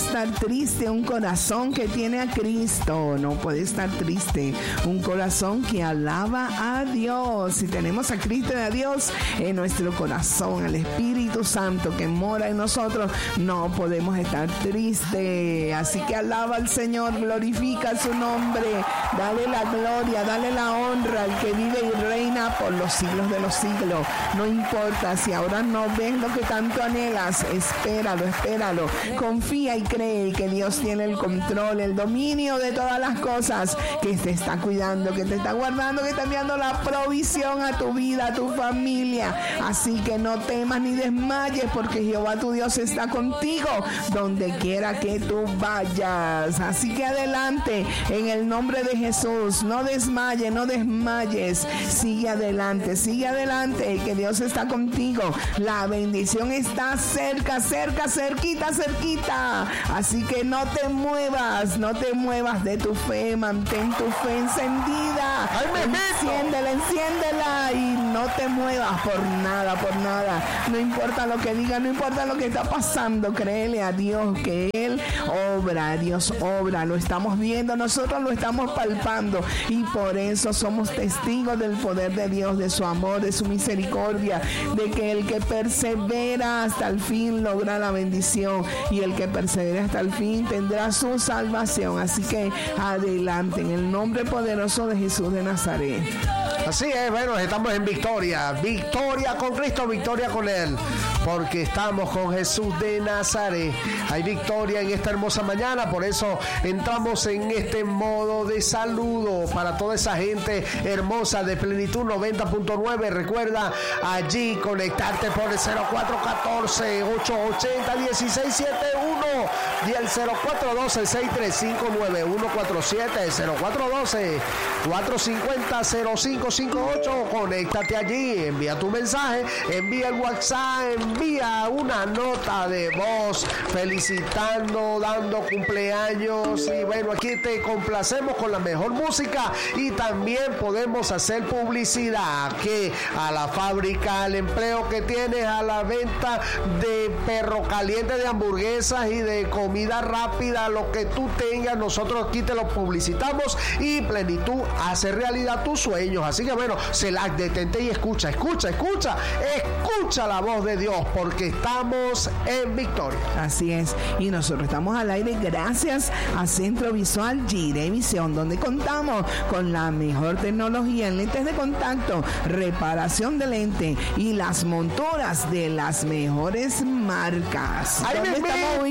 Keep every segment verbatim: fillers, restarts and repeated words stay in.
estar triste un corazón que tiene a Cristo. No puede estar triste un corazón que alaba a Dios. Si tenemos a Cristo y a Dios en nuestro corazón, el Espíritu Santo que mora en nosotros, no podemos estar tristes. Así que alaba al Señor, glorifica su nombre, dale la gloria, dale la honra al que vive y reina por los siglos de los siglos. No importa si ahora no ves lo que tanto anhelas, espéralo, espéralo. Confía y cree que Dios tiene el control, el dominio de todas las cosas, que te está cuidando, que te está guardando, que está enviando la provisión a tu vida, a tu familia. Así que no temas ni desmayes, porque Jehová tu Dios está contigo donde quiera que tú vayas. Así que adelante en el nombre de Jesús. No desmayes, no desmayes. Sigue adelante, sigue adelante, que Dios está contigo. La bendición está cerca, cerca, cerquita, cerquita. Así que no te muevas, no te muevas de tu fe. Mantén tu fe encendida. Enciéndela, enciéndela y no te muevas por nada, por nada. No importa lo que diga, no importa lo que está pasando. Créele a Dios que Él obra, Dios obra. Lo estamos viendo, nosotros lo estamos palpando y por eso somos testigos del poder de Dios, de su amor, de su misericordia, de que el que persevera hasta el fin logra la bendición y el que persevera hasta el fin tendrá su salvación. Así que adelante en el nombre poderoso de Jesús de Nazaret. Así es, bueno, estamos en victoria, victoria con Cristo, victoria con Él, porque estamos con Jesús de Nazaret. Hay victoria en esta hermosa mañana, por eso entramos en este modo de saludo para toda esa gente hermosa de Plenitud noventa punto nueve. Recuerda allí conectarte por el cero cuatro uno cuatro, ocho ocho cero, uno seis siete uno y el cero cuatro uno dos, seis tres cinco, nueve uno cuatro siete, cero cuatro uno dos, cuatro cinco cero, cero cinco cinco ocho. Conéctate allí, envía tu mensaje, envía el WhatsApp, envía una nota de voz felicitando, dando cumpleaños y bueno, aquí te complacemos con la mejor música y también podemos hacer publicidad que a la fábrica, al empleo que tienes, a la venta de perro caliente, de hamburguesas y de comida rápida, lo que tú tengas, nosotros aquí te lo publicitamos y Plenitud hace realidad tus sueños. Así que bueno, se la detente y escucha, escucha, escucha, escucha la voz de Dios, porque estamos en victoria. Así es, y nosotros estamos al aire gracias a Centro Visual Girevisión, donde contamos con la mejor tecnología en lentes de contacto, reparación de lente y las monturas de las mejores marcas. Ahí mismito,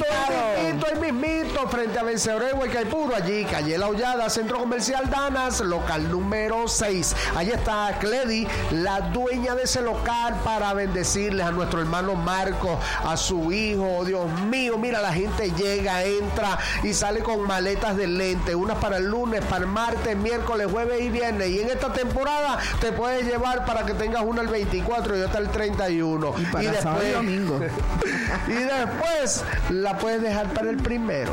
ahí mismito, ahí mismito, frente a Vencedores Huaycaipuro, allí, calle La Hollada, Centro Comercial Danas, local número seis. Allí está Cledi, la dueña de ese local, para bendecirles a nuestro hermano Marco, a su hijo. Dios mío, mira, la gente llega, entra y sale con maletas de lente, unas para el lunes, para el martes, miércoles, jueves y viernes. Y en esta temporada te puedes llevar para que tengas una el veinticuatro y otra el treinta y uno. Y para y después, sábado y domingo. Y después la puedes dejar para el primero.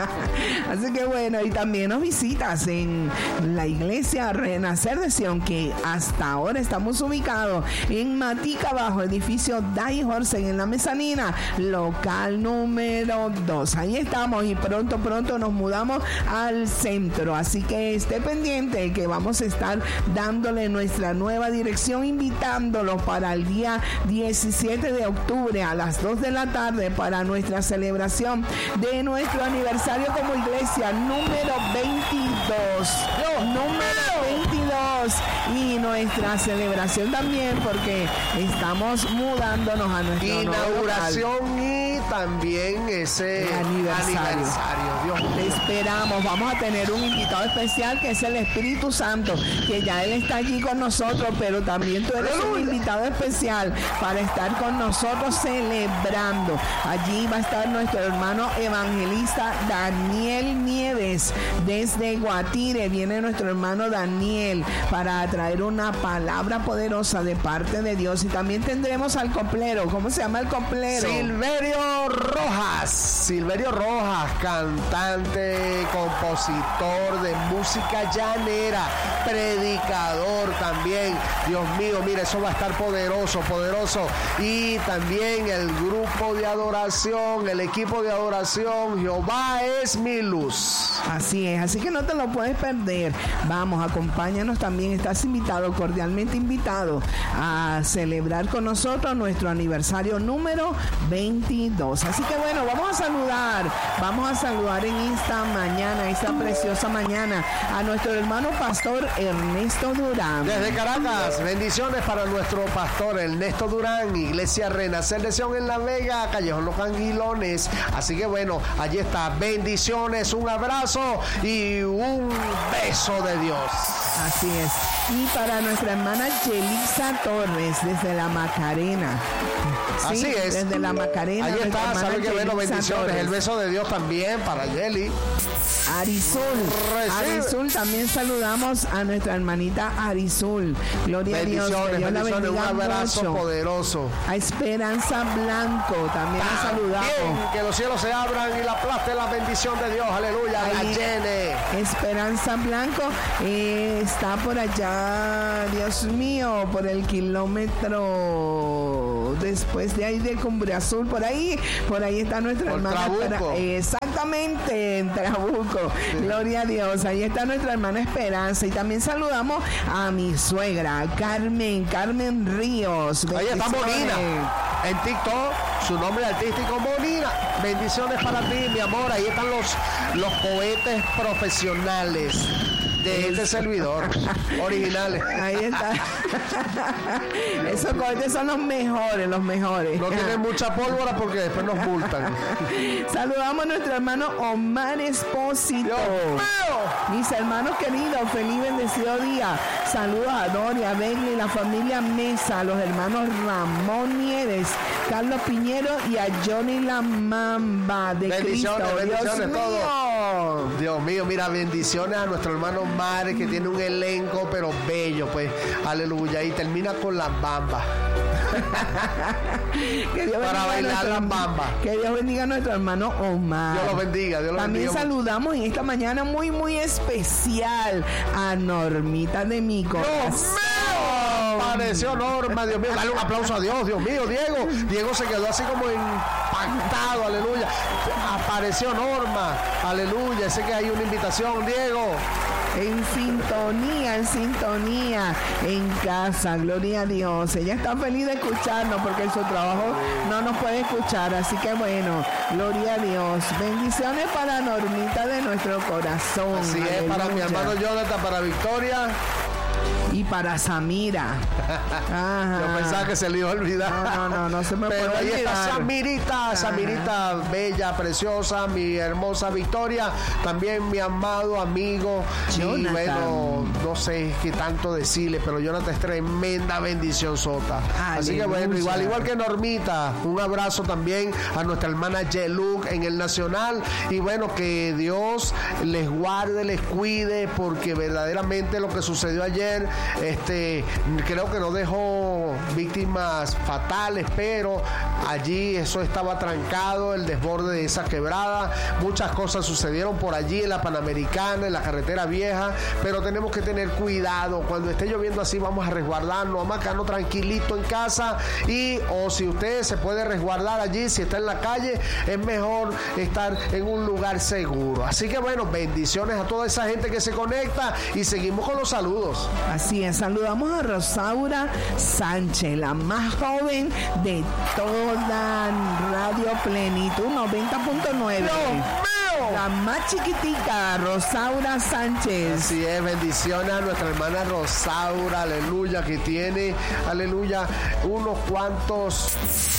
Así que bueno, y también nos visitas en la iglesia Renacer de Sion, que hasta ahora estamos ubicados en Matica Bajo, edificio Dai Horsen, en la mezanina, local número dos. Ahí estamos y pronto, pronto nos mudamos al centro. Así que esté pendiente que vamos a estar dándole nuestra nueva dirección, invitándolos para el día diecisiete de octubre a las dos de la tarde para nuestra celebración de nuestro aniversario como iglesia número veintidós. Número veintidós. Y nuestra celebración también, porque estamos mudándonos a nuestra inauguración y también ese aniversario. aniversario. Dios mío. Te esperamos. Vamos a tener un invitado especial que es el Espíritu Santo, que ya Él está aquí con nosotros, pero también tú eres un invitado especial para estar con nosotros celebrando. Allí va a estar nuestro hermano evangelista Daniel Nieves desde Guatire. Viene nuestro hermano Daniel para traer una palabra poderosa de parte de Dios. Y también tendremos al coplero. ¿Cómo se llama el coplero? Silverio Silverio Rojas. Silverio Rojas, cantante, compositor de música llanera, predicador también. Dios mío, mira, eso va a estar poderoso, poderoso. Y también el grupo de adoración, el equipo de adoración, Jehová es mi luz. Así es, así que no te lo puedes perder. Vamos, acompáñanos también, estás invitado, cordialmente invitado a celebrar con nosotros nuestro aniversario número veintidós. Así que bueno, vamos a saludar, vamos a saludar en esta mañana, esta preciosa mañana, a nuestro hermano pastor Ernesto Durán. Desde Caracas, bendiciones para nuestro pastor Ernesto Durán, Iglesia Renacer de Sion en La Vega, Callejón Los Anguilones. Así que bueno, allí está, bendiciones, un abrazo y un beso de Dios. Así es. Y para nuestra hermana Yelisa Torres, desde la Macarena. Sí, así es. Desde la Macarena. Ahí está, sabe que bueno, bendiciones. Torres. El beso de Dios también para Yeli. Arizul. Arizul, también saludamos a nuestra hermanita Arizul. Gloria a Dios. Que Dios la bendiga. Un abrazo mucho. Poderoso. A Esperanza Blanco, también la saludamos. Bien, que los cielos se abran y la aplaste la bendición de Dios. Aleluya. La llene. Esperanza Blanco eh, está por allá, Dios mío, por el kilómetro después de ahí de Cumbre Azul, por ahí, por ahí está nuestra por hermana. Trabuco. Exactamente, en Trabuco. Sí. Gloria a Dios. Ahí está nuestra hermana Esperanza. Y también saludamos a mi suegra, Carmen, Carmen Ríos. Ahí está Monina. En TikTok, su nombre artístico Monina. Bendiciones para ti, mi amor. Ahí están los, los cohetes profesionales de este servidor, originales. Ahí está. Esos cohetes son los mejores, los mejores. No tienen mucha pólvora porque después nos multan. Saludamos a nuestro hermano Omar Espósito. Mis hermanos queridos, feliz y bendecido día. Saludos a Doria, Begli, la familia Mesa, a los hermanos Ramón Nieves, Carlos Piñero y a Johnny La Mamba de bendiciones, Cristo. bendiciones Dios todos. mío. Dios mío, mira, bendiciones a nuestro hermano Mare, que tiene un elenco pero bello, pues, aleluya, y termina con las bambas. Que Dios para bailar las bambas. Que Dios bendiga a nuestro hermano Omar. Dios los bendiga, Dios los También bendiga. saludamos en esta mañana muy, muy especial a Normita de mi corazón. Apareció Norma, Dios mío, dale un aplauso a Dios, Dios mío, Diego. Diego se quedó así como impactado, aleluya. Apareció Norma, aleluya. Sé que hay una invitación, Diego. En sintonía, en sintonía, en casa, gloria a Dios. Ella está feliz de escucharnos porque en su trabajo no nos puede escuchar. Así que bueno, gloria a Dios. Bendiciones para Normita de nuestro corazón. Así es, para mi hermano Jonathan, para Victoria. Y para Samira. Ajá. Yo pensaba que se le iba a olvidar. No, no, no, no se me Pero puede ahí olvidar. está Samirita, Samirita bella, preciosa, mi hermosa Victoria, también mi amado amigo. Jonathan. Y bueno, no sé qué tanto decirle, pero Jonathan es tremenda bendición sota. Aleluya. Así que bueno, igual, igual que Normita, un abrazo también a nuestra hermana Yeluk en el Nacional. Y bueno, que Dios les guarde, les cuide, porque verdaderamente lo que sucedió ayer, este, creo que no dejó víctimas fatales, pero allí eso estaba trancado, el desborde de esa quebrada. Muchas cosas sucedieron por allí en la Panamericana, en la carretera vieja, pero tenemos que tener cuidado. Cuando esté lloviendo así, vamos a resguardarnos, vamos a quedarnos tranquilito en casa, y o si usted se puede resguardar allí, si está en la calle, es mejor estar en un lugar seguro. Así que bueno, bendiciones a toda esa gente que se conecta, y seguimos con los saludos. Así es, saludamos a Rosaura Sánchez, la más joven de toda Radio Plenitud noventa punto nueve. La más chiquitica, Rosaura Sánchez. Así es, bendiciones a nuestra hermana Rosaura, aleluya, que tiene, aleluya, unos cuantos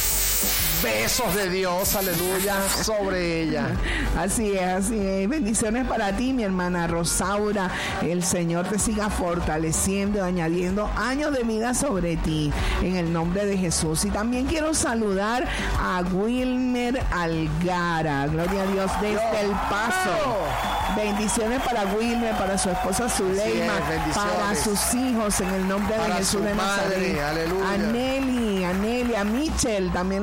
besos de Dios, aleluya, sobre ella. Así es, así es. Bendiciones para ti, mi hermana Rosaura. El Señor te siga fortaleciendo, añadiendo años de vida sobre ti, en el nombre de Jesús. Y también quiero saludar a Wilmer Algara, gloria a Dios, desde Dios, El Paso. no. Bendiciones para Wilmer, para su esposa Zuleima, es, para sus hijos, en el nombre para de Jesús su de madre, Nazaret. aleluya. A Nelly, a Nelly, a Michelle, también los saludamos.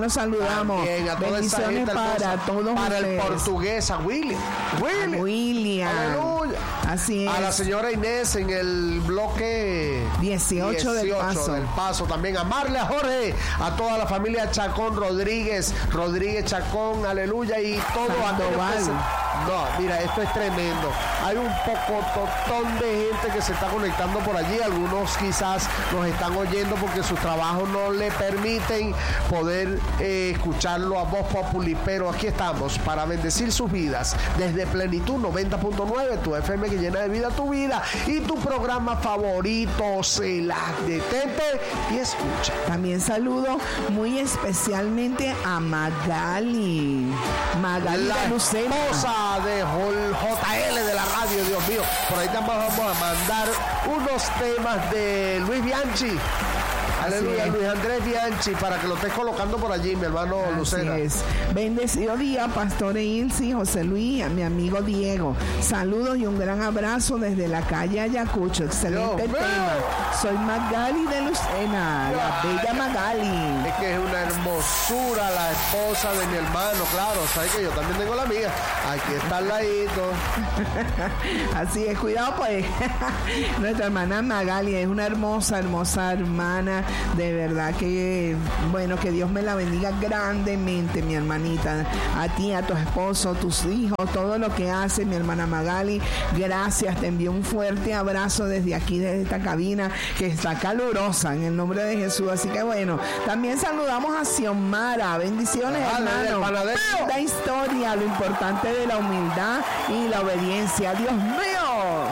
saludamos. También a toda bendiciones esa gente para hermosa. todos Para ustedes. el portugués, a William. William. A William. Aleluya. Así es. A la señora Inés en el bloque dieciocho del Paso. del Paso. También a Marle, a Jorge, a toda la familia Chacón Rodríguez, Rodríguez Chacón, aleluya, y todo Sandoval. aquello que se- No, mira, esto es tremendo. Hay un poco totón de gente que se está conectando por allí. Algunos quizás nos están oyendo porque sus trabajos no le permiten poder eh, escucharlo a voz populi. Pero aquí estamos para bendecir sus vidas desde Plenitud noventa punto nueve, tu F M que llena de vida tu vida, y tu programa favorito, Selah. Detente y escucha. También saludo muy especialmente a Magali. Magali La de Lucena. esposa de J L de la radio, Dios mío. Por ahí también vamos a mandar unos temas de Luis Bianchi. Aleluya, es. Luis Andrés Bianchi, para que lo estés colocando por allí, mi hermano Lucena. Así es. Bendecido día, Pastor Ilsi, José Luis, a mi amigo Diego. Saludos y un gran abrazo desde la calle Ayacucho. Excelente Dios mío. tema. Soy Magali de Lucena, la bella Magali. Es que es una hermosura la esposa de mi hermano, claro, sabes que yo también tengo la mía. Aquí está al ladito. Así es, cuidado pues. Nuestra hermana Magali es una hermosa, hermosa hermana. De verdad que, bueno, que Dios me la bendiga grandemente, mi hermanita. A ti, a tu esposo, tus hijos, todo lo que hace mi hermana Magali. Gracias, te envío un fuerte abrazo desde aquí, desde esta cabina, que está calurosa, en el nombre de Jesús. Así que bueno, también saludamos a Xiomara. Bendiciones, Ah, desde el hermano. panadero. La historia, lo importante de la humildad y la obediencia. Dios mío.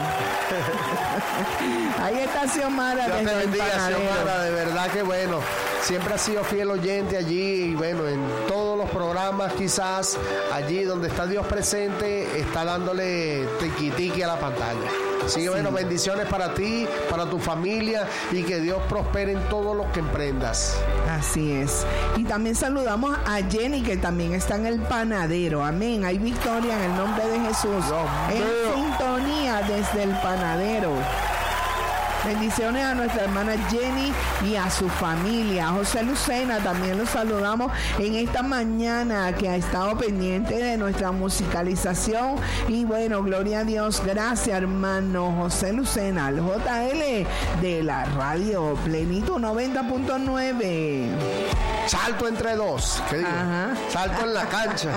Ahí está Xiomara. Dios te desde el bendiga, panadero. Xiomara, de verdad que bueno, siempre ha sido fiel oyente allí, y bueno, en todos los programas quizás, allí donde está Dios presente, está dándole tiqui-tiqui a la pantalla. Así que bueno, bendiciones para ti, para tu familia, y que Dios prospere en todo lo que emprendas. Así es. Y también saludamos a Jenny, que también está en el panadero. Amén. Hay victoria en el nombre de Jesús. Dios En mío. sintonía desde el panadero. Bendiciones a nuestra hermana Jenny y a su familia. José Lucena también los saludamos en esta mañana, que ha estado pendiente de nuestra musicalización. Y bueno, gloria a Dios. Gracias, hermano José Lucena, el J L de la radio Plenitud noventa punto nueve. Salto entre dos, ¿qué digo? Ajá. Salto en la cancha.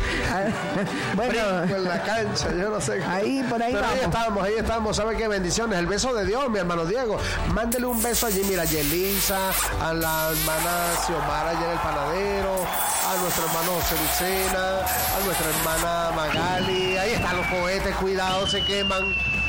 Bueno, Brinco en la cancha, yo no sé. ahí, por ahí Pero ahí vamos. estamos, ahí estamos. ¿Sabe qué? Bendiciones. El beso de Dios, mi hermano Diego. Mándele un beso allí, mira, a Yelisa, a la hermana Xiomara allá en el panadero, a nuestro hermano José Lucena, a nuestra hermana Magali. Ahí están los cohetes, cuidado, se queman.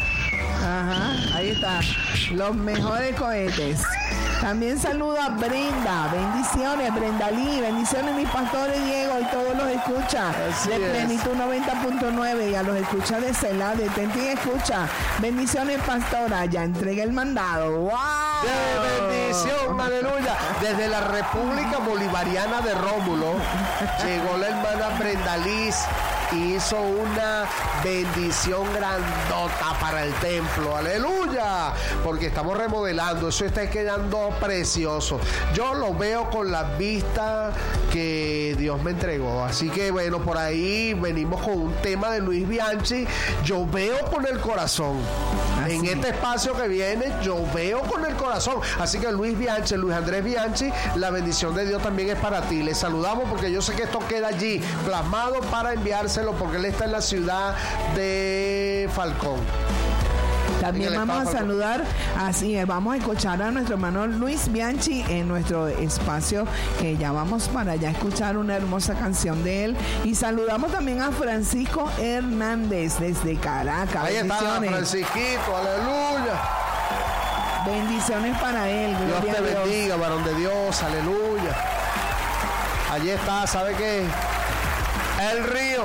Ajá, ahí está. Los mejores cohetes. También saludo a Brenda. Bendiciones, Brenda Lee. Bendiciones, mis pastores Diego y todos los escucha Así de es. Plenitud noventa punto nueve y a los escucha de Selah, de Tenti y Escucha. Bendiciones, pastora. Ya entregué el mandado. ¡Wow! ¡Qué bendición! ¡Aleluya! Desde la República Bolivariana de Rómulo llegó la hermana Brenda Liz y hizo una bendición grandota para el templo. ¡Aleluya! Porque estamos remodelando. Eso está quedando precioso. Yo lo veo con la vista que Dios me entregó. Así que bueno, por ahí venimos con un tema de Luis Bianchi. Yo veo con el corazón. Así. En este espacio que viene, yo veo con el corazón. Así que Luis Bianchi, Luis Andrés Bianchi, la bendición de Dios también es para ti. Les saludamos porque yo sé que esto queda allí plasmado para enviárselo, porque él está en la ciudad de Falcón. También En el vamos a estado de saludar, así es, vamos a escuchar a nuestro hermano Luis Bianchi en nuestro espacio, que ya vamos para allá a escuchar una hermosa canción de él. Y saludamos también a Francisco Hernández desde Caracas. Ahí está Bendiciones. Francisquito, aleluya. Bendiciones para él. Dios Gloria te a Dios. bendiga, varón de Dios, aleluya. Allí está, ¿sabe qué? El río.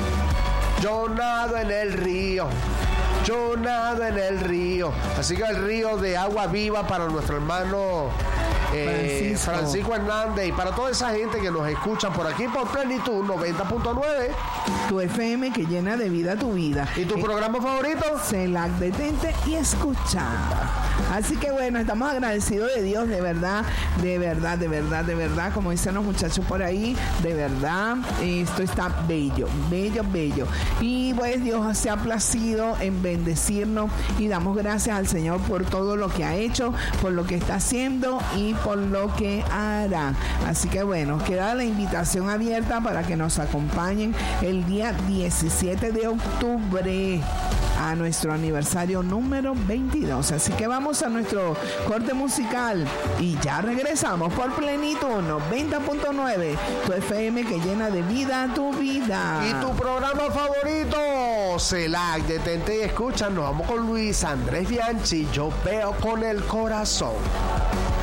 Yo nado en el río. Yo nado en el río. Así que el río de agua viva para nuestro hermano eh, Francisco. Francisco Hernández, y para toda esa gente que nos escuchan por aquí por Plenitud noventa punto nueve. Tu F M que llena de vida tu vida. ¿Y tu eh, programa favorito? Celac, detente y escucha. Así que bueno, estamos agradecidos de Dios, de verdad, de verdad, de verdad, de verdad, como dicen los muchachos por ahí, de verdad, esto está bello, bello, bello. Y pues Dios se ha placido en bendecirnos y damos gracias al Señor por todo lo que ha hecho, por lo que está haciendo y por lo que hará. Así que bueno, queda la invitación abierta para que nos acompañen el día diecisiete de octubre a nuestro aniversario número veintidós. Así que vamos a nuestro corte musical y ya regresamos por Plenitud noventa punto nueve, tu F M que llena de vida tu vida. Y tu programa favorito, Celac, detente y escucha. Nos vamos con Luis Andrés Bianchi, Yo Veo con el Corazón.